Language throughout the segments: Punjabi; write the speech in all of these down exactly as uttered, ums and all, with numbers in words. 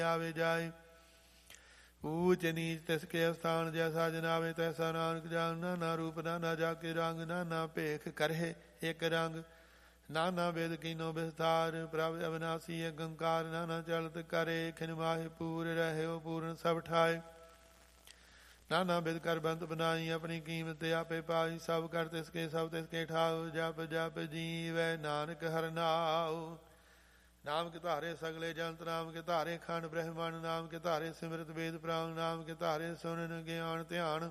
ਆਵੇ ਜਾਏ। ਊਚ ਨੀਚ ਤਿਸਕੇ ਅਸਥਾਨ ਜੈਸਾ ਜਨਾਵੇ ਤੈਸਾ ਨਾਨਕ ਜਾਨ। ਨਾਨਾ ਰੂਪ ਨਾਨਾ ਜਾ ਕੇ ਰੰਗ ਨਾਨਾ ਭੇਖ ਕਰਹਿ ਇੱਕ ਰੰਗ। ਨਾਨਾ ਵੇਦ ਕੀਨੋ ਵਿਸਥਾਰ ਪ੍ਰਭ ਅਵਿਨਾਸੀ ਅਗੰਕਾਰ। ਨਾਨਾ ਚਲਤ ਕਰੇ ਖਿਨ ਮਾਹਿ ਪੂਰ ਰਹਿਓ ਪੂਰਨ ਸਭ ਠਾਏ। ਨਾਨਾ ਬਿਦ ਕਰ ਬੰਤ ਬਨਾਈ ਆਪਣੀ ਕੀਮਤ ਆਪੇ ਪਾਈ। ਸਭ ਕਰ ਤਿਸਕੇ ਸਭ ਤਿਸਕੇ ਠਾਉ। ਜਪ ਜਪ ਜੀਵੈ ਨਾਨਕ ਹਰਿ ਨਾਉ। ਨਾਮ ਕੇ ਧਾਰੇ ਸਗਲੇ ਜੰਤ ਨਾਮ ਕੇ ਧਾਰੇ ਖੰਡ ਬ੍ਰਹਮੰਡ। ਨਾਮ ਕੇ ਧਾਰੇ ਸਿਮਰਤ ਵੇਦ ਪ੍ਰਾਣ। ਨਾਮ ਕੇ ਧਾਰੇ ਸੁਨਨ ਗਿਆਨ ਧਿਆਨ।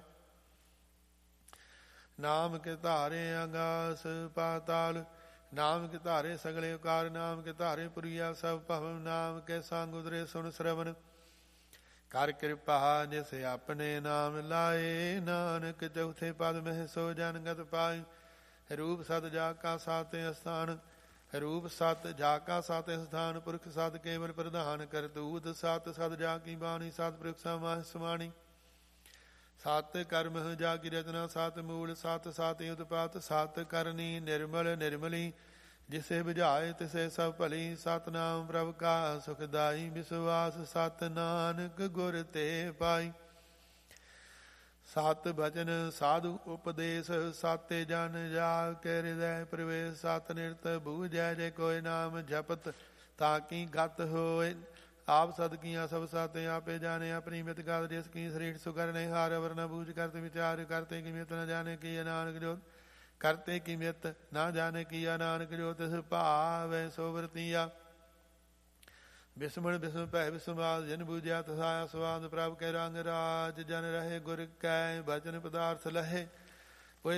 ਨਾਮ ਕੇ ਧਾਰੇ ਆਗਾਸ ਪਾਤਾਲ। ਨਾਮ ਕੇ ਧਾਰੇ ਸਗਲੇ ਉਕਾਰ। ਨਾਮ ਕੇ ਧਾਰੇ ਪੁਰੀਆ ਸਭ ਭਵਨ। ਨਾਮ ਕੇ ਸੰਗ ਉਦਰੇ ਸੁਣ ਸਰਵਨ। ਕਰ ਕਿਰਪਾ ਜਿਸ ਆਪਣੇ ਨਾਮ ਲਾਏ। ਨਾਨਕ ਚੌਥੇ ਪਦ ਮਹਿ ਸੋ ਜਨਗਤ ਪਾਏ। ਰੂਪ ਸਤ ਜਾ ਕਾ ਸਾਤੇ ਅਸਥਾਨ। ਰੂਪ ਸਤ ਜਾ ਕਾ ਸਾਤੇ ਸਥਾਨ। ਪੁਰਖ ਸਤ ਕੇਵਲ ਪ੍ਰਧਾਨ। ਕਰਤੂਤ ਸਤ ਸਤ ਜਾ ਕੀ ਬਾਣੀ। ਸਤ ਪੁਰਖ ਸਮਾਹਿ ਸਮਾਣੀ। ਸਤ ਕਰਮ ਜਾ ਕੀ ਰਚਨਾ। ਸਤ ਮੂਲ ਸਤ ਸਤ ਉਤਪਾਤ। ਸਤ ਕਰਨੀ ਨਿਰਮਲ ਨਿਰਮਲੀ। ਜਿਸੇ ਬੁਝਾਏ ਤਿਸੇ ਸਭ ਭਲੀ। ਸਤਨਾਮ ਪ੍ਰਭ ਕਾ ਸੁਖਦਾਈ। ਵਿਸ਼ਵਾਸ ਸਤ ਨਾਨਕ ਗੁਰ ਤੇ ਪਾਈ। ਸਤ ਬਚਨ ਸਾਧੂ ਉਪਦੇਸ਼। ਸਾਤੇ ਜਨ ਜਾ ਕੇ ਹਿਰਦੈ ਪ੍ਰਵੇਸ਼। ਸਤ ਨਿਰਤ ਬੂਝੈ ਜੇ ਕੋਈ ਨਾਮ ਜਪਤ ਤਾਂ ਕੀ ਗਤ ਹੋਏ। ਆਪ ਸਦਕੀਆਂ ਸਭ ਸਾਤੇ ਆਪੇ ਜਾਣੇ। ਆਪਣੀ ਮਿਤ ਗਤ ਜਿਸ ਕੀ ਸਰੀਰ ਸੁਕਰਨੇ ਹਾਰ ਅਵਰ ਨ ਬੂਝ ਕਰਤ ਵਿਚਾਰ। ਕਰਤੇ ਕੀ ਮਿਤ ਨ ਜਾਣੇ ਕੀ ਨਾਨਕ ਜੋਤ। ਕਰਤੇ ਕੀ ਮਿਤ ਨਾ ਜਾਣੇ ਕੀਆ। ਨਾਨਕ ਜੋ ਤਿਸ ਭਾਵੈ ਸੋ ਵਰਤੀਆ। ਬਿਸਮਣ ਬਿਸਮ ਭੈ ਬਿਸਮਾਦ। ਜਿਨ ਬੂਝਿਆ ਤਸਾਇਆ ਸਵਾਦ। ਪ੍ਰਭ ਕੇ ਰੰਗ ਰਾਜ ਜਨ ਰਹੇ ਗੁਰ ਕੈ ਬਚਨ ਪਦਾਰਥ ਲਹੇ।